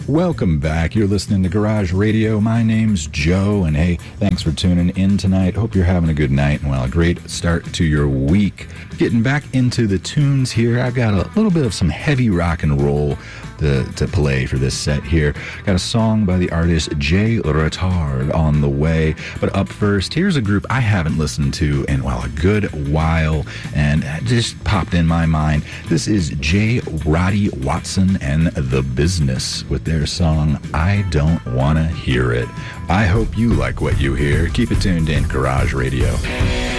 Welcome back. You're listening to Garage Radio. My name's Joe, and hey, thanks for tuning in tonight. Hope you're having a good night and, well, a great start to your week. Getting back into the tunes here, I've got a little bit of some heavy rock and roll to play for this set here. Got a song by the artist Jay Retard on the way. But up first, here's a group I haven't listened to in, well, a good while, and it just popped in my mind. This is J. Roddy Watson and The Business with their song, I Don't Wanna Hear It. I hope you like what you hear. Keep it tuned in, Garage Radio.